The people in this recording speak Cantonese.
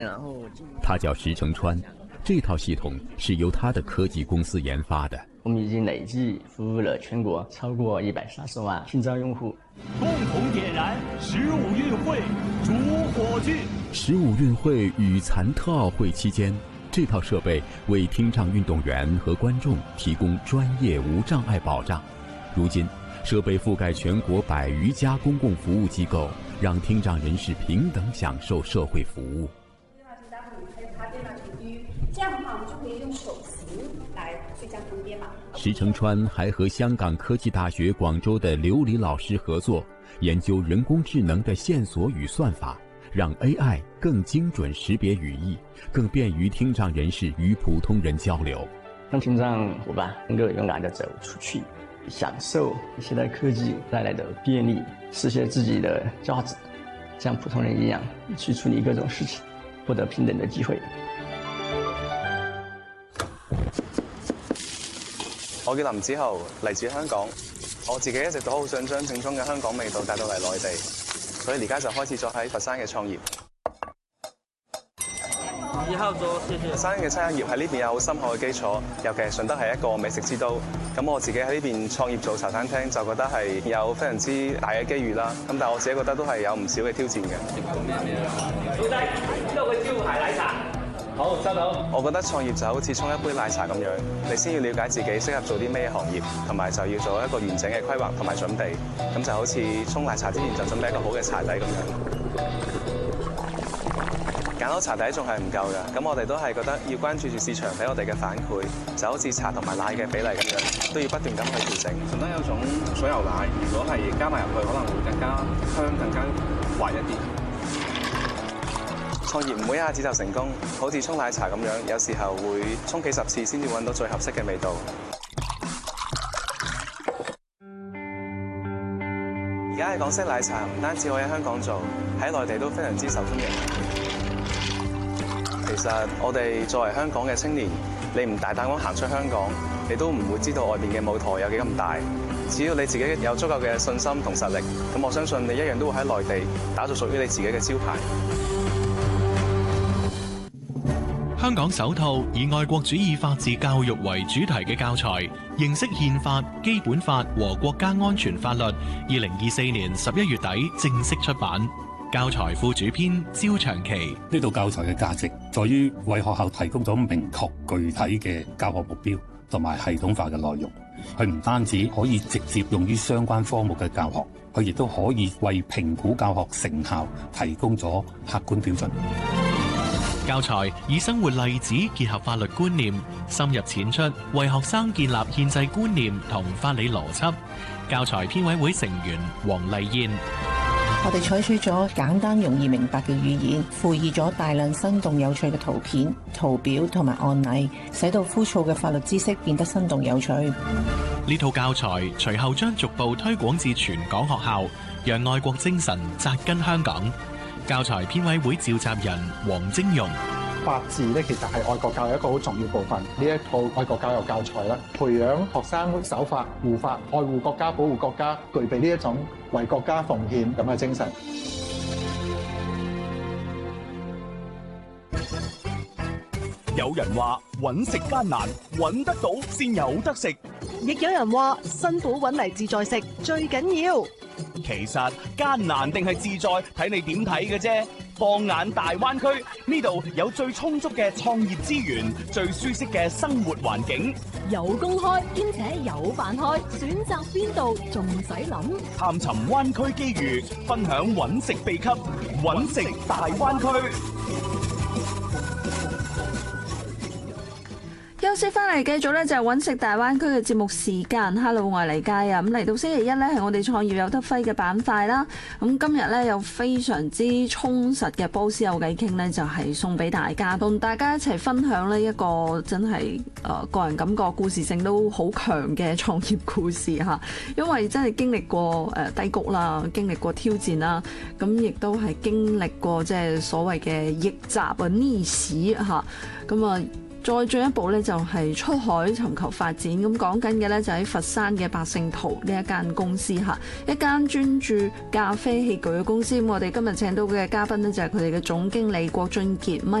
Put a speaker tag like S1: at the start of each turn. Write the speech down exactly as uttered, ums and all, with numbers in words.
S1: 他叫石成川，这套系统是由他的科技公司研发的。
S2: 我们已经累计服务了全国超过一百三十万听障用户，
S3: 共同点燃十五运会主火炬。
S1: 十五运会与残特奥会期间，这套设备为听障运动员和观众提供专业无障碍保障。如今，设备覆盖全国百余家公共服务机构，让听障人士平等享受社会服务。
S4: 这样的话，我们就可以用手型来最佳分辨嘛。
S1: 石成川还和香港科技大学广州的刘黎老师合作，研究人工智能的线索与算法，让 A I 更精准识别语义，更便于听障人士与普通人交流，
S2: 让听障伙伴能够勇敢地走出去，享受现代科技带来的便利，实现自己的价值，像普通人一样去处理各种事情，获得平等的机会。
S5: 我叫林子豪，嚟自香港。我自己一直都好想將正宗嘅香港味道帶到嚟內地，所以而家就開始咗喺佛山嘅創業。
S6: 一號桌，謝謝。
S5: 佛山嘅餐飲業喺呢邊有好深厚嘅基礎，尤其係順德係一個美食之都。咁我自己喺呢邊創業做茶餐廳，就覺得係有非常之大嘅機遇啦。咁但係我自己覺得都係有唔少嘅挑戰嘅。
S6: 老細，呢度嘅招牌奶茶。好，收到。
S5: 我覺得創業就好似沖一杯奶茶咁樣，你先要了解自己適合做啲咩行業，同埋就要做一個完整嘅規劃同埋準備。咁就好似沖奶茶之前就準備一個好嘅茶底咁樣。揀好茶底仲係唔夠㗎，咁我哋都係覺得要關注住市場俾我哋嘅反饋，就好似茶同埋奶嘅比例咁樣，都要不斷咁去調整。順德有種水牛奶，如果係加埋入去，可能會更加香、更加滑一啲。創業唔會一下子就成功，好似沖奶茶咁樣，有時候會沖幾十次先至揾到最合適嘅味道。而家嘅港式奶茶唔單止可以喺香港做，喺內地都非常之受歡迎。其實我哋作為香港嘅青年，你唔大膽咁行出香港，你都唔會知道外面嘅舞台有幾咁大。只要你自己有足夠嘅信心同實力，咁我相信你一樣都會喺內地打造屬於你自己嘅招牌。
S7: 香港首套以愛國主義法治教育為主題嘅教材《認識憲法、基本法和國家安全法律》，二零二四年十一月底正式出版。教材副主編焦長期，
S8: 呢套教材嘅價值在於為學校提供咗明確具體嘅教學目標同埋系統化嘅內容。佢唔單止可以直接用於相關科目嘅教學，佢亦都可以為評估教學成效提供咗客觀標準。
S7: 教材以生活例子結合法律觀念，深入淺出，為學生建立憲制觀念同法理邏輯。教材編委會成員黃麗燕，
S9: 我哋採取咗簡單容易明白嘅語言，附以咗大量生動有趣嘅圖片、圖表同埋案例，使到枯燥嘅法律知識變得生動有趣。
S7: 呢套教材隨後將逐步推廣至全港學校，讓愛國精神扎根香港。教材編委會召集人黃晶容，
S10: 法治咧其實係愛國教育一個好重要部分。呢一套愛國教育教材啦，培養學生守法、護法、愛護國家、保護國家，具備呢一種為國家奉獻咁嘅精神。
S3: 有人話揾食艱難，揾得到先有得食；
S11: 亦有人話辛苦揾嚟自在食最緊要。
S3: 其實艱難定係自在，睇你點睇嘅啫。放眼大灣區，呢度有最充足嘅創業資源，最舒適嘅生活環境，
S11: 有公開兼且有飯開，選擇邊度仲唔使諗。
S3: 探尋灣區機遇，分享揾食秘笈，揾食大灣區。
S12: 休息翻嚟，繼續咧就係揾食大灣區嘅節目時間。Hello， 我係黎佳啊。咁嚟到星期一咧，係我哋創業有得揮嘅板塊啦。咁今日咧有非常之充實嘅波斯有偈傾咧，就係送俾大家，同大家一齊分享呢一個真係誒、呃、個人感覺故事性都好強嘅創業故事嚇。因為真係經歷過誒低谷啦，經歷過挑戰啦，咁亦都係經歷過即係所謂嘅逆襲啊逆市嚇。咁啊〜 再進一步咧就係出海尋求發展。咁講緊嘅咧就喺佛山嘅百勝圖呢一間公司嚇，一間專注咖啡器具嘅公司。咁我哋今日請到嘅嘉賓呢，就係佢哋嘅總經理郭俊傑。